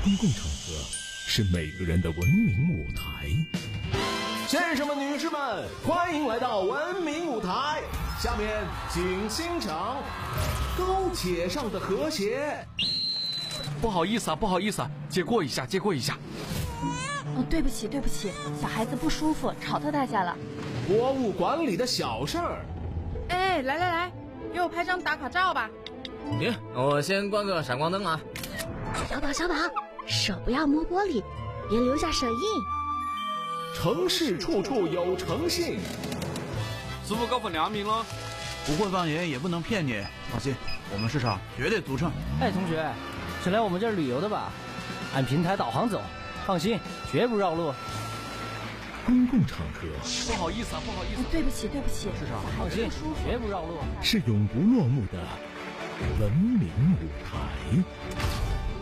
公共场合是每个人的文明舞台。先生们、女士们，欢迎来到文明舞台。下面请欣赏高铁上的和谐。 不好意思啊，借过一下。 对不起，小孩子不舒服，吵到大家了。 国务馆里的小事儿。 哎，来，给我拍张打卡照吧。 行，我先关个闪光灯啊。 小宝，手不要摸玻璃，别留下手印。 城市处处有诚信。 师傅搞份亮明了， 不会放盐也不能骗你，放心，我们市场绝对足称。 哎，同学，是来我们这儿旅游的吧？按平台导航走，放心，绝不绕路。 公共场合， 不好意思。 对不起， 市场放心，绝不绕路。 是永不落幕的文明舞台。